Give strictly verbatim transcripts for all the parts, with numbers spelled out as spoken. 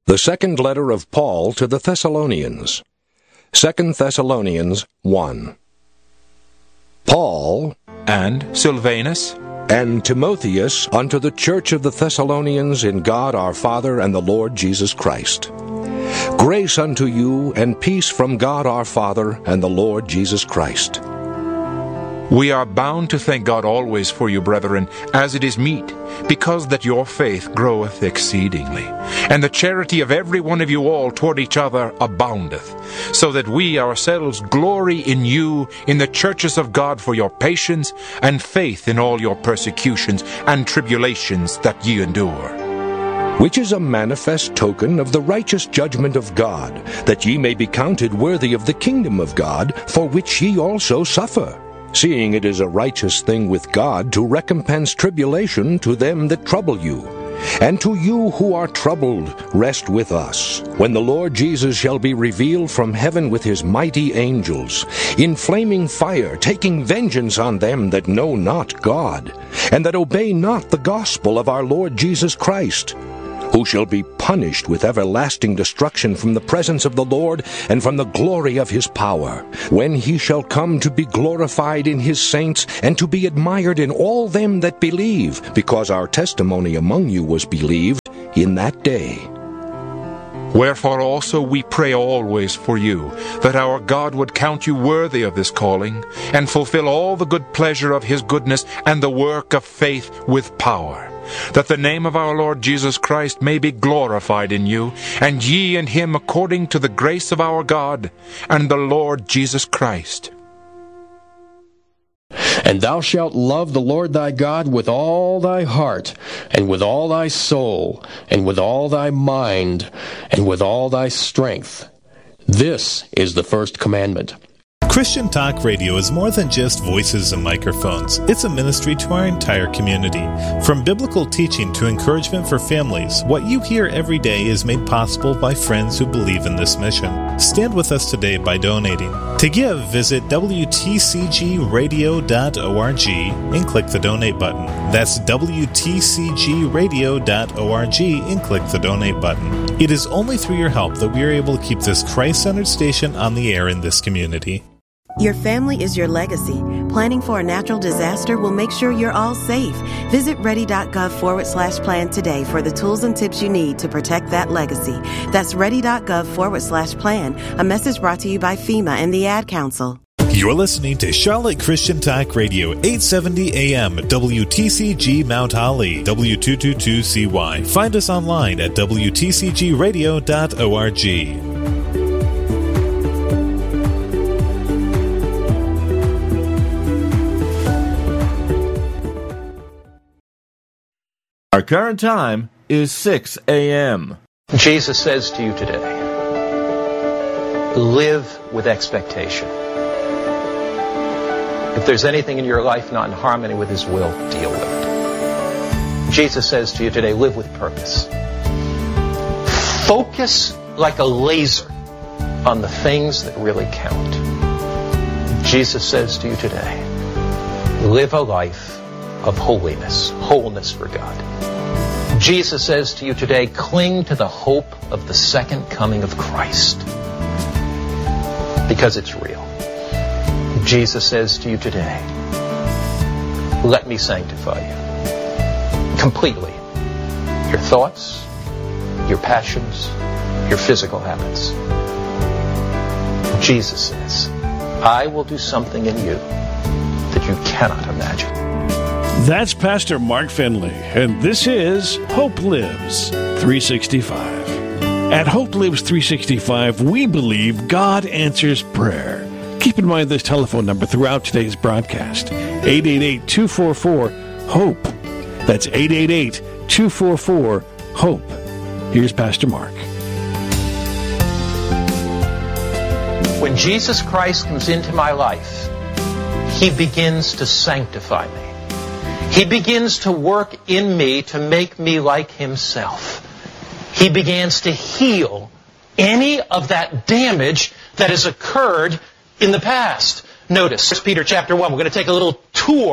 The second letter of Paul to the Thessalonians. Second Thessalonians one. Paul and Silvanus and Timotheus unto the church of the Thessalonians in God our Father and the Lord Jesus Christ. Grace unto you and peace from God our Father and the Lord Jesus Christ. We are bound to thank God always for you, brethren, as it is meet, because that your faith groweth exceedingly, and the charity of every one of you all toward each other aboundeth, so that we ourselves glory in you in the churches of God for your patience and faith in all your persecutions and tribulations that ye endure. Which is a manifest token of the righteous judgment of God, that ye may be counted worthy of the kingdom of God, for which ye also suffer. Seeing it is a righteous thing with God to recompense tribulation to them that trouble you. And to you who are troubled, rest with us, when the Lord Jesus shall be revealed from heaven with his mighty angels, in flaming fire, taking vengeance on them that know not God, and that obey not the gospel of our Lord Jesus Christ, who shall be punished with everlasting destruction from the presence of the Lord and from the glory of his power, when he shall come to be glorified in his saints and to be admired in all them that believe, because our testimony among you was believed in that day. Wherefore also we pray always for you, that our God would count you worthy of this calling, and fulfill all the good pleasure of his goodness and the work of faith with power, that the name of our Lord Jesus Christ may be glorified in you, and ye in him according to the grace of our God and the Lord Jesus Christ. And thou shalt love the Lord thy God with all thy heart, and with all thy soul, and with all thy mind, and with all thy strength. This is the first commandment. Christian Talk Radio is more than just voices and microphones. It's a ministry to our entire community. From biblical teaching to encouragement for families, what you hear every day is made possible by friends who believe in this mission. Stand with us today by donating. To give, visit W T C G radio dot org and click the donate button. That's W T C G radio dot org and click the donate button. It is only through your help that we are able to keep this Christ-centered station on the air in this community. Your family is your legacy. Planning for a natural disaster will make sure you're all safe. Visit ready.gov forward slash plan today for the tools and tips you need to protect that legacy. That's ready.gov forward slash plan. A message brought to you by FEMA and the Ad Council. You're listening to Charlotte Christian Talk Radio, eight seventy A M, W T C G Mount Holly, W two twenty-two C Y. Find us online at W T C G radio dot org. Our current time is six A M Jesus says to you today, live with expectation. If there's anything in your life not in harmony with his will, deal with it. Jesus says to you today, live with purpose. Focus like a laser on the things that really count. Jesus says to you today, live a life of holiness, wholeness for God. Jesus says to you today, cling to the hope of the second coming of Christ, because it's real. Jesus says to you today, let me sanctify you completely. Your thoughts, your passions, your physical habits. Jesus says, I will do something in you that you cannot imagine. That's Pastor Mark Finley, and this is Hope Lives three sixty-five. At Hope Lives three sixty-five, we believe God answers prayer. Keep in mind this telephone number throughout today's broadcast, eight eight eight, two four four, HOPE. That's eight eight eight, two four four, HOPE. Here's Pastor Mark. When Jesus Christ comes into my life, he begins to sanctify me. He begins to work in me to make me like himself. He begins to heal any of that damage that has occurred in the past. Notice, First Peter chapter one, we're going to take a little tour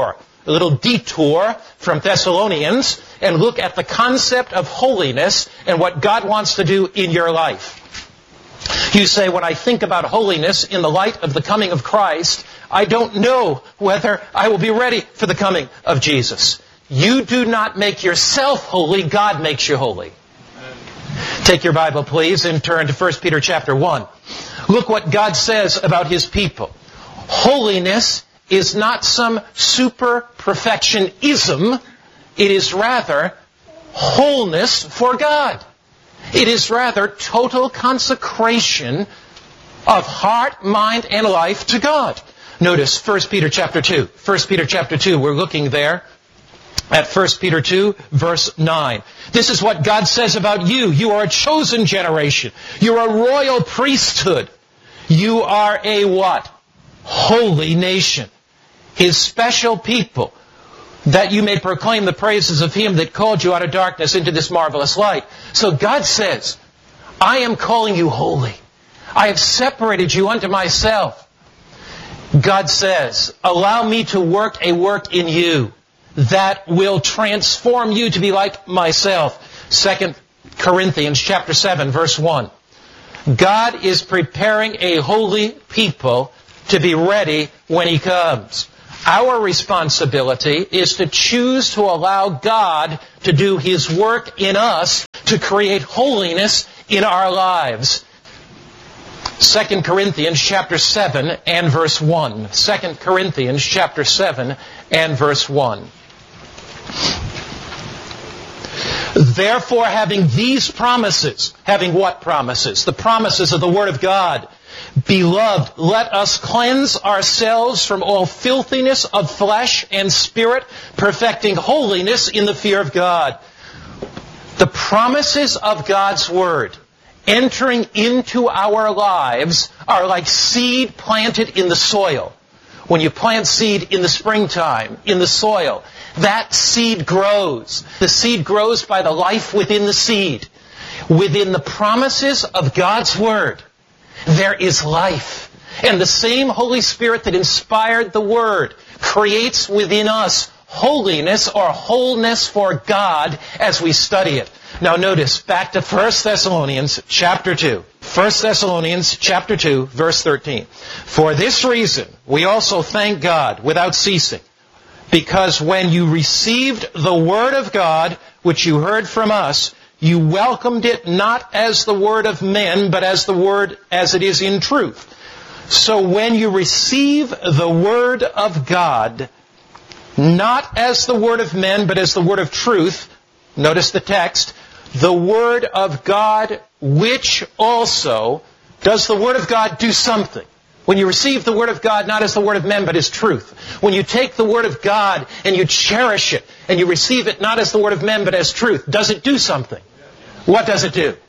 a little detour from Thessalonians and look at the concept of holiness and what God wants to do in your life. You say, when I think about holiness in the light of the coming of Christ, I don't know whether I will be ready for the coming of Jesus. You do not make yourself holy. God makes you holy. Take your Bible, please, and turn to First Peter chapter one. Look what God says about His people. Holiness is not some super perfectionism. It is rather wholeness for God. It is rather total consecration of heart, mind, and life to God. Notice First Peter chapter two. First Peter chapter two, we're looking there at First Peter two, verse nine. This is what God says about you. You are a chosen generation. You're a royal priesthood. You are a what? Holy nation. His special people, that you may proclaim the praises of Him that called you out of darkness into this marvelous light. So God says, I am calling you holy. I have separated you unto myself. God says, allow me to work a work in you that will transform you to be like myself. Second Corinthians chapter seven, verse one. God is preparing a holy people to be ready when He comes. Our responsibility is to choose to allow God to do His work in us to create holiness in our lives. Second Corinthians chapter seven and verse one. Second Corinthians chapter seven and verse one. Therefore, having these promises, having what promises? The promises of the Word of God. Beloved, let us cleanse ourselves from all filthiness of flesh and spirit, perfecting holiness in the fear of God. The promises of God's Word entering into our lives are like seed planted in the soil. When you plant seed in the springtime, in the soil, that seed grows. The seed grows by the life within the seed. Within the promises of God's Word, there is life. And the same Holy Spirit that inspired the Word creates within us holiness or wholeness for God as we study it. Now notice, back to First Thessalonians chapter two. First Thessalonians chapter two, verse thirteen. For this reason, we also thank God without ceasing, because when you received the Word of God, which you heard from us, you welcomed it not as the word of men, but as the word as it is in truth. So when you receive the Word of God, not as the word of men, but as the word of truth, notice the text, the Word of God, which also, does the Word of God do something? When you receive the Word of God, not as the word of men, but as truth. When you take the Word of God and you cherish it, and you receive it not as the word of men, but as truth, does it do something? What does it do?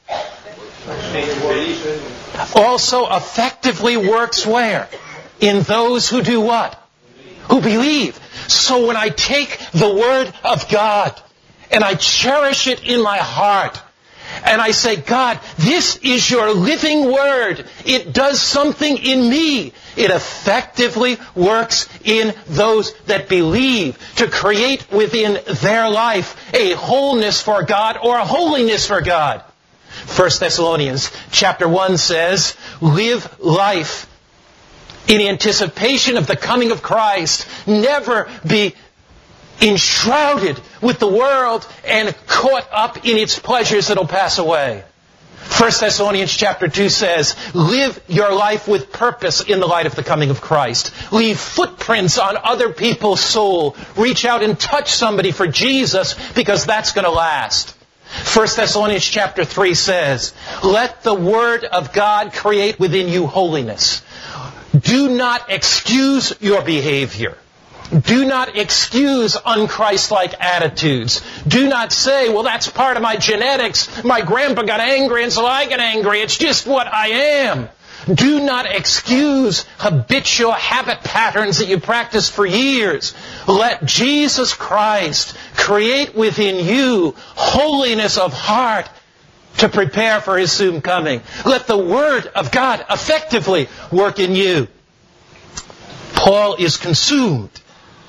Also effectively works where? In those who do what? Who believe. So when I take the Word of God and I cherish it in my heart, and I say, God, this is your living Word. It does something in me. It effectively works in those that believe to create within their life a wholeness for God or a holiness for God. First Thessalonians chapter one says, live life in anticipation of the coming of Christ. Never be enshrouded with the world and caught up in its pleasures that'll pass away. First Thessalonians chapter two says, live your life with purpose in the light of the coming of Christ. Leave footprints on other people's soul. Reach out and touch somebody for Jesus, because that's going to last. First Thessalonians chapter three says, let the Word of God create within you holiness. Do not excuse your behavior. Do not excuse unchristlike attitudes. Do not say, well, that's part of my genetics. My grandpa got angry and so I get angry. It's just what I am. Do not excuse habitual habit patterns that you practice for years. Let Jesus Christ create within you holiness of heart to prepare for His soon coming. Let the Word of God effectively work in you. Paul is consumed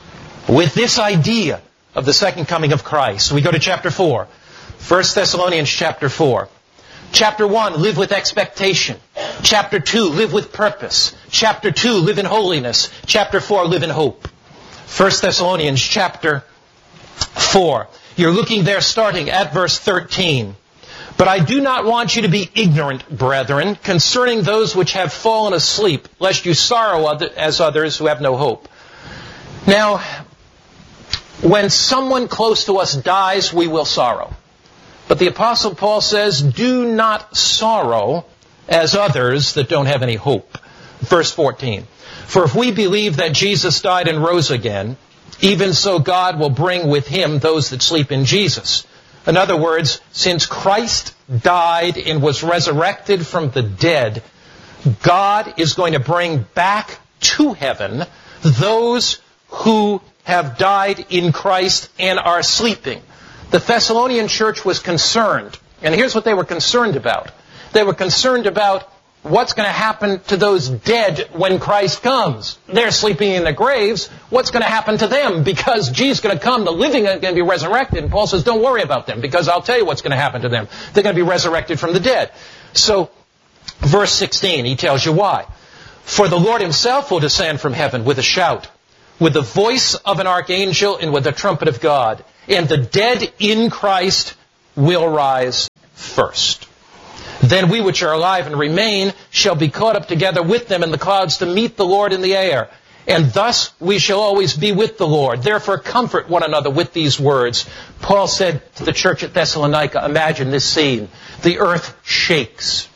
with this idea of the second coming of Christ. We go to chapter four. First Thessalonians chapter four. Chapter one, live with expectation. Chapter two, live with purpose. Chapter two, live in holiness. Chapter four, live in hope. First Thessalonians chapter four. You're looking there starting at verse thirteen. But I do not want you to be ignorant, brethren, concerning those which have fallen asleep, lest you sorrow as others who have no hope. Now, when someone close to us dies, we will sorrow. But the Apostle Paul says, do not sorrow as others that don't have any hope. Verse fourteen. For if we believe that Jesus died and rose again, even so God will bring with him those that sleep in Jesus. In other words, since Christ died and was resurrected from the dead, God is going to bring back to heaven those who have died in Christ and are sleeping. The Thessalonian church was concerned, and here's what they were concerned about. They were concerned about what's going to happen to those dead when Christ comes. They're sleeping in their graves. What's going to happen to them? Because Jesus is going to come, the living are going to be resurrected. And Paul says, don't worry about them, because I'll tell you what's going to happen to them. They're going to be resurrected from the dead. So, verse sixteen, he tells you why. For the Lord himself will descend from heaven with a shout, with the voice of an archangel, and with the trumpet of God. And the dead in Christ will rise first. Then we which are alive and remain shall be caught up together with them in the clouds to meet the Lord in the air. And thus we shall always be with the Lord. Therefore comfort one another with these words. Paul said to the church at Thessalonica, imagine this scene. The earth shakes.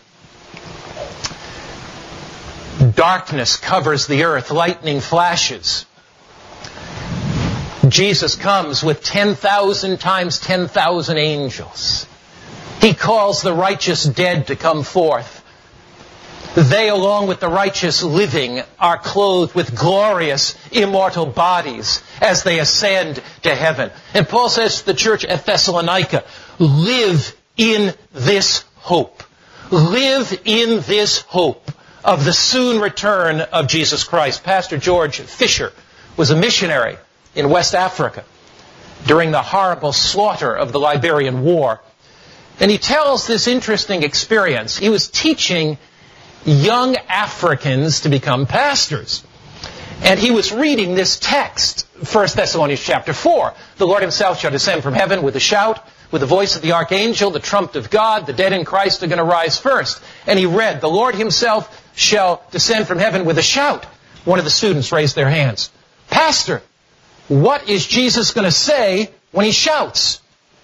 Darkness covers the earth. Lightning flashes. Jesus comes with ten thousand times ten thousand angels. He calls the righteous dead to come forth. They, along with the righteous living, are clothed with glorious, immortal bodies as they ascend to heaven. And Paul says to the church at Thessalonica, live in this hope. Live in this hope of the soon return of Jesus Christ. Pastor George Fisher was a missionary in West Africa during the horrible slaughter of the Liberian War. And he tells this interesting experience. He was teaching young Africans to become pastors. And he was reading this text, First Thessalonians chapter four. The Lord himself shall descend from heaven with a shout, with the voice of the archangel, the trumpet of God. The dead in Christ are going to rise first. And he read, the Lord himself shall descend from heaven with a shout. One of the students raised their hands. Pastor, what is Jesus going to say when he shouts?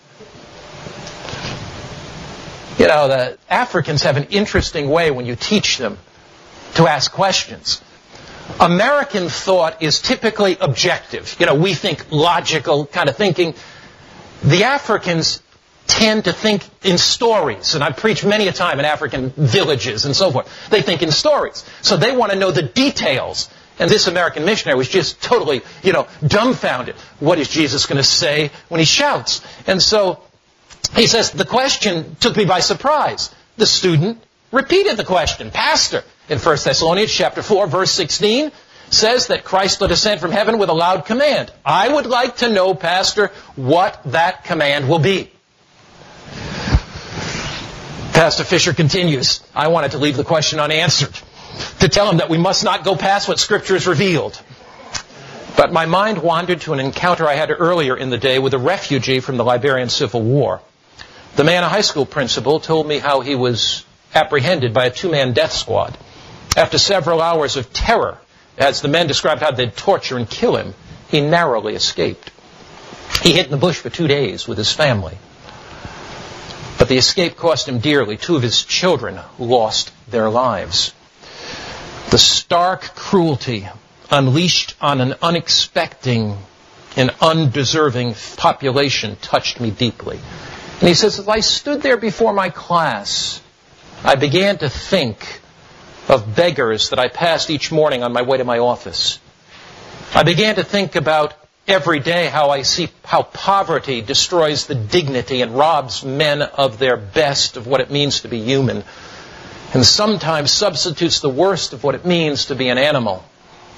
You know, the Africans have an interesting way when you teach them to ask questions. American thought is typically objective. You know, we think logical kind of thinking. The Africans tend to think in stories. And I've preached many a time in African villages and so forth. They think in stories. So they want to know the details. And this American missionary was just totally, you know, dumbfounded. What is Jesus going to say when he shouts? And so he says, the question took me by surprise. The student repeated the question. Pastor, in First Thessalonians chapter four, verse sixteen, says that Christ will descend from heaven with a loud command. I would like to know, Pastor, what that command will be. Pastor Fisher continues, I wanted to leave the question unanswered, to tell him that we must not go past what Scripture has revealed. But my mind wandered to an encounter I had earlier in the day with a refugee from the Liberian Civil War. The man, a high school principal, told me how he was apprehended by a two-man death squad. After several hours of terror, as the men described how they'd torture and kill him, he narrowly escaped. He hid in the bush for two days with his family. But the escape cost him dearly. Two of his children lost their lives. The stark cruelty unleashed on an unexpected and undeserving population touched me deeply. And he says, as I stood there before my class, I began to think of beggars that I passed each morning on my way to my office. I began to think about every day how I see how poverty destroys the dignity and robs men of their best, of what it means to be human, and sometimes substitutes the worst of what it means to be an animal.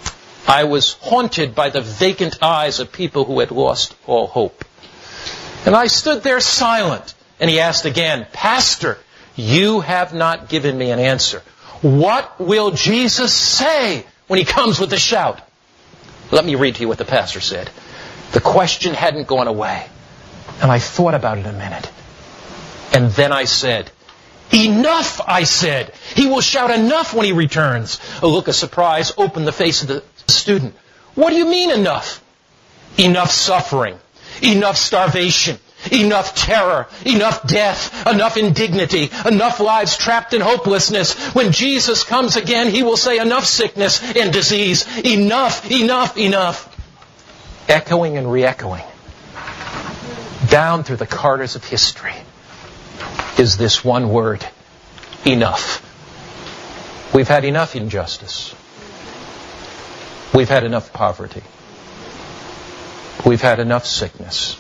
I was haunted by the vacant eyes of people who had lost all hope. And I stood there silent. And he asked again, Pastor, you have not given me an answer. What will Jesus say when he comes with a shout? Let me read to you what the pastor said. The question hadn't gone away. And I thought about it a minute. And then I said, enough, I said. He will shout enough when he returns. A look of surprise opened the face of the student. What do you mean enough? Enough suffering. Enough starvation. Enough terror, enough death, enough indignity, enough lives trapped in hopelessness. When Jesus comes again, he will say enough sickness and disease. Enough, enough, enough. Echoing and re-echoing down through the corridors of history is this one word, enough. We've had enough injustice. We've had enough poverty. We've had enough sickness.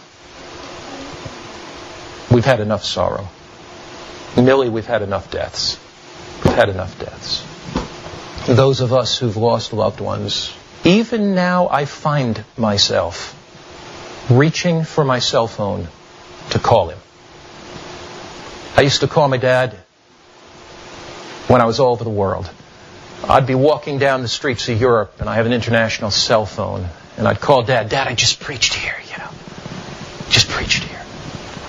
We've had enough sorrow. Millie, we've had enough deaths. We've had enough deaths. Those of us who've lost loved ones, even now I find myself reaching for my cell phone to call him. I used to call my dad when I was all over the world. I'd be walking down the streets of Europe and I have an international cell phone and I'd call Dad, Dad, I just preached here, you know. Just preached here.